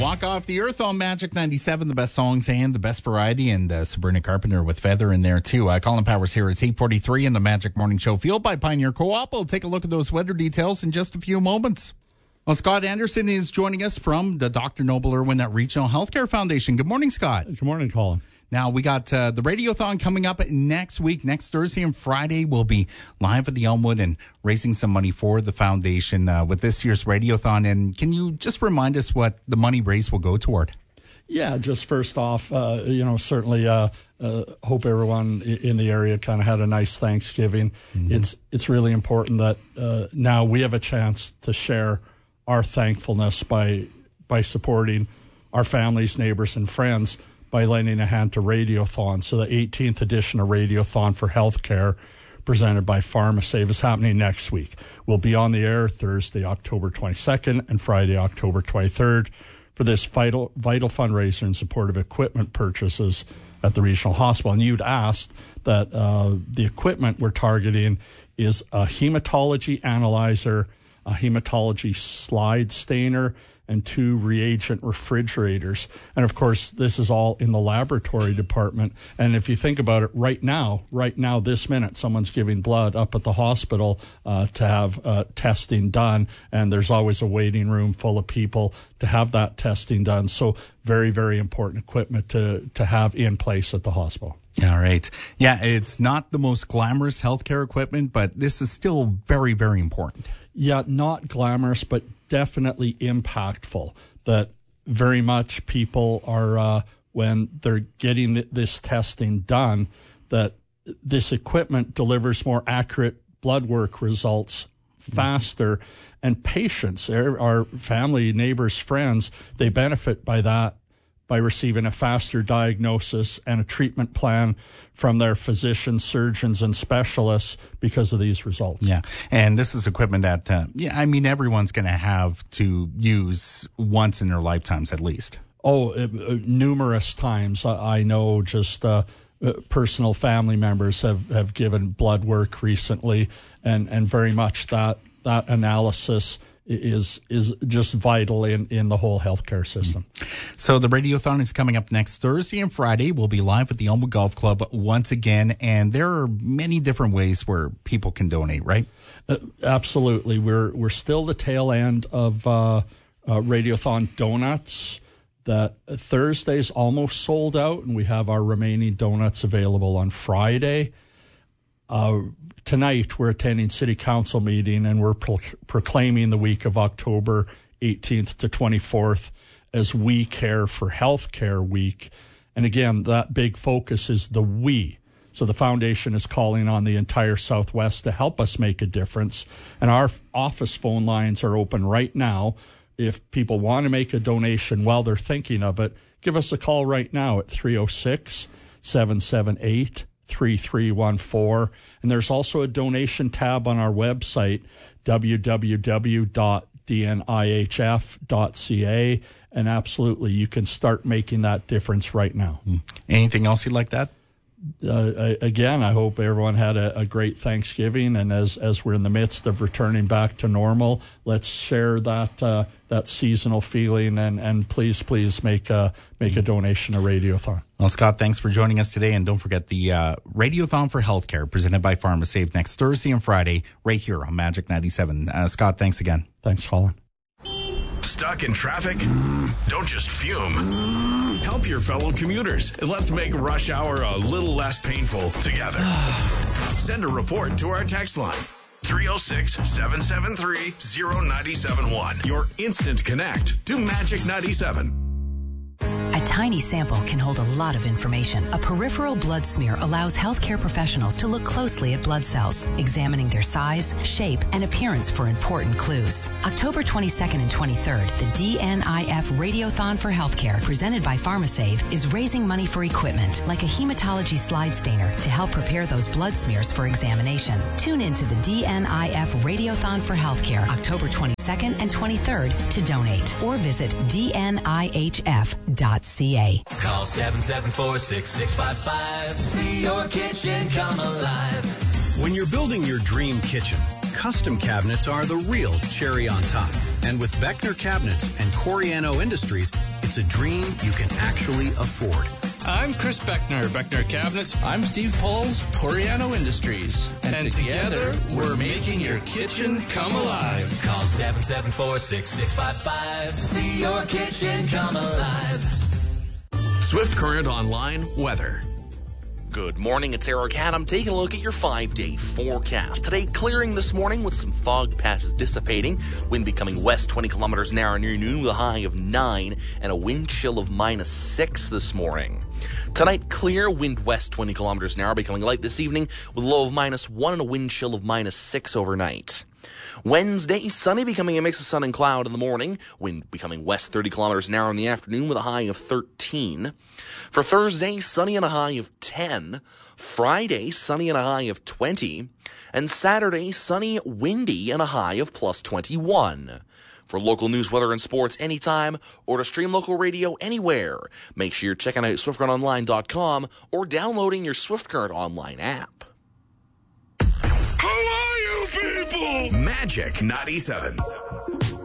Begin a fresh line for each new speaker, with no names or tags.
Walk Off the Earth on Magic 97, the best songs and the best variety, and Sabrina Carpenter with Feather in there too. Colin Powers here. It's 8:43 in the Magic Morning Show, fueled by Pioneer Co-op. We'll take a look at those weather details in just a few moments. Well, Scott Anderson is joining us from the Dr. Noble Irwin Regional Healthcare Foundation. Good morning, Scott.
Good morning, Colin.
Now, we got the Radiothon coming up next week. Next Thursday and Friday, we'll be live at the Elmwood and raising some money for the foundation with this year's Radiothon. And can you just remind us what the money raised will go toward?
Yeah, just first off, certainly hope everyone in the area kind of had a nice Thanksgiving. Mm-hmm. It's really important that now we have a chance to share our thankfulness by supporting our families, neighbors, and friends by lending a hand to Radiothon. So the 18th edition of Radiothon for Healthcare, presented by PharmaSave, is happening next week. We'll be on the air Thursday, October 22nd, and Friday, October 23rd, for this vital fundraiser in support of equipment purchases at the regional hospital. And you'd asked that the equipment we're targeting is a hematology analyzer, a hematology slide stainer, and 2 reagent refrigerators. And of course, this is all in the laboratory department. And if you think about it, right now, this minute, someone's giving blood up at the hospital to have testing done. And there's always a waiting room full of people to have that testing done. So very, very important equipment to have in place at the hospital.
All right. Yeah, it's not the most glamorous healthcare equipment, but this is still very, very important.
Yeah, not glamorous, but definitely impactful. That very much people are, when they're getting this testing done, that this equipment delivers more accurate blood work results faster. And patients, our family, neighbors, friends, they benefit by that, by receiving a faster diagnosis and a treatment plan from their physicians, surgeons, and specialists because of these results.
Yeah, and this is equipment that, everyone's going to have to use once in their lifetimes at least.
Numerous times. I know just personal family members have given blood work recently, and very much that analysis is just vital in the whole healthcare system.
So the Radiothon is coming up next Thursday and Friday. We'll be live at the Elmwood Golf Club once again, and there are many different ways where people can donate, right?
Absolutely. We're still the tail end of Radiothon donuts. That Thursday's almost sold out, and we have our remaining donuts available on Friday. Tonight, we're attending City Council meeting, and we're proclaiming the week of October 18th to 24th as We Care for Healthcare Week. And again, that big focus is the we. So the foundation is calling on the entire Southwest to help us make a difference. And our office phone lines are open right now. If people want to make a donation while they're thinking of it, give us a call right now at 306-778-3314. And there's also a donation tab on our website, www.dnihf.ca. And absolutely, you can start making that difference right now.
Anything else you'd like that?
Again, I hope everyone had a great Thanksgiving, and as we're in the midst of returning back to normal, let's share that seasonal feeling, and please make a donation to Radiothon.
Well, Scott, thanks for joining us today, and don't forget the Radiothon for Healthcare presented by PharmaSave next Thursday and Friday right here on Magic 97. Scott, thanks again.
Thanks, Colin.
Stuck in traffic? Don't just fume. Help your fellow commuters, and let's make rush hour a little less painful together. Send a report to our text line, 306-773-0971. Your instant connect to Magic 97.
A tiny sample can hold a lot of information. A peripheral blood smear allows healthcare professionals to look closely at blood cells, examining their size, shape, and appearance for important clues. October 22nd and 23rd, the DNIF Radiothon for Healthcare, presented by PharmaSave, is raising money for equipment like a hematology slide stainer to help prepare those blood smears for examination. Tune in to the DNIF Radiothon for Healthcare, October 22nd and 23rd to donate, or visit dnihf.ca.
Call 774-6655. See your kitchen come alive.
When you're building your dream kitchen,
custom cabinets are the real cherry on top. And with Beckner Cabinets and Coriano Industries, it's a dream you can actually afford.
I'm Chris Beckner, Beckner Cabinets. I'm Steve Pauls, Coriano Industries. And together, we're making your kitchen come alive.
Call 774-6655. See your kitchen come alive.
Swift Current Online weather.
Good morning, it's Eric Adam taking a look at your 5-day forecast. Today, clearing this morning with some fog patches dissipating. Wind becoming west 20 kilometers an hour near noon with a high of 9 and a wind chill of -6 this morning. Tonight, clear, wind west 20 kilometers an hour becoming light this evening with a low of -1 and a wind chill of -6 overnight. Wednesday, sunny, becoming a mix of sun and cloud in the morning. Wind becoming west 30 kilometers an hour in the afternoon with a high of 13. For Thursday, sunny and a high of 10. Friday, sunny and a high of 20. And Saturday, sunny, windy, and a high of +21. For local news, weather, and sports anytime, or to stream local radio anywhere, make sure you're checking out SwiftCurrentOnline.com or downloading your Swift Current Online app.
Who are you people? Magic 97.